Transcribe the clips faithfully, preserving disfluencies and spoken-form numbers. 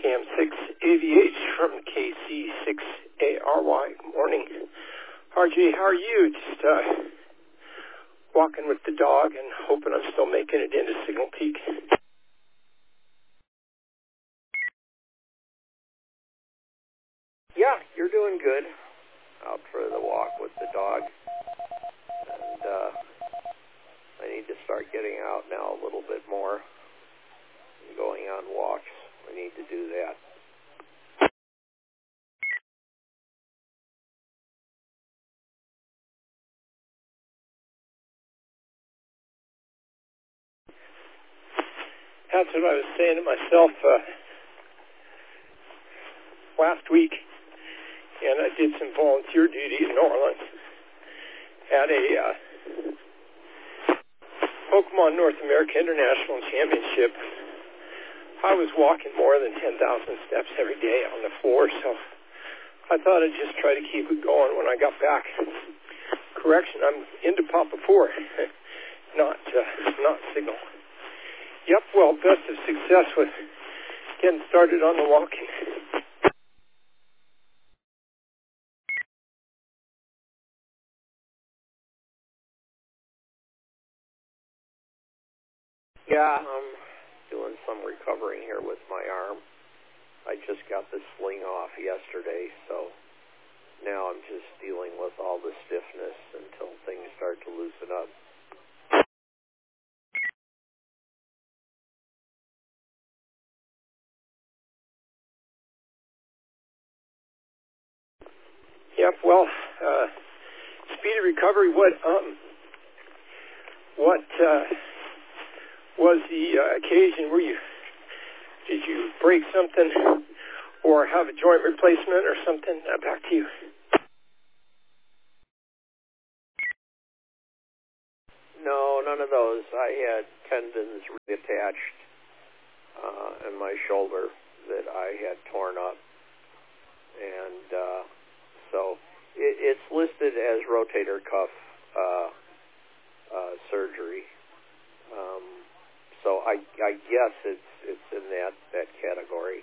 Cam six A V H from K C six A R Y. Morning. R J, how are you? Just uh, walking with the dog and hoping I'm still making it into Signal Peak. Yeah, you're doing good. Out for the walk with the dog. And uh, I need to start getting out now a little bit more and going on walks. I need to do that. That's what I was saying to myself uh, last week, and I did some volunteer duty in New Orleans at a uh, Pokemon North America International Championship. I was walking more than ten thousand steps every day on the floor, so I thought I'd just try to keep it going when I got back. Correction, I'm into Papa four, not, uh, not Signal. Yep, well, best of success with getting started on the walking. Yeah, I'm doing some recovering here with my arm. I just got the sling off yesterday, so now I'm just dealing with all the stiffness until things start to loosen up. Yep, well, uh, speedy recovery, what, um, what, uh, was the uh, occasion? Were you, did you break something or have a joint replacement or something? Uh, back to you. No, none of those. I had tendons reattached uh, in my shoulder that I had torn up. And uh, so it, it's listed as rotator cuff uh, uh, surgery. Um, so I, I guess it's it's in that, that category.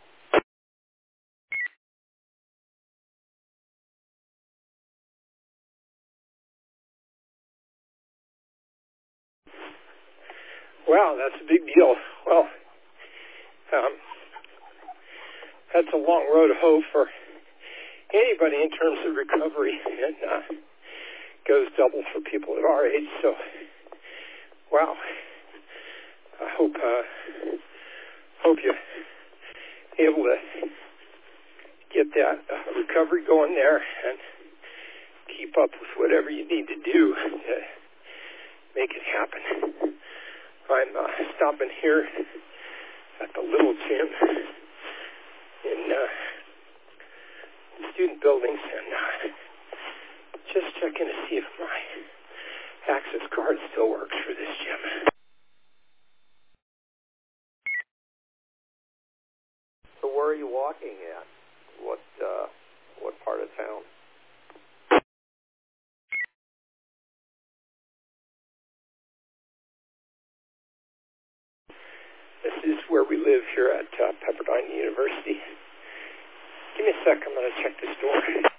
Wow, that's a big deal. Well, um, that's a long road to hoe for anybody in terms of recovery, and uh, goes double for people at our age. So, wow, I hope uh, hope you're able to get that uh, recovery going there and keep up with whatever you need to do to make it happen. I'm uh, stopping here at the little gym in uh, the student buildings and uh, just checking to see if my access card still works for this gym. So where are you walking at? What uh, what part of town? This is where we live here at uh, Pepperdine University. Give me a sec, I'm going to check this door.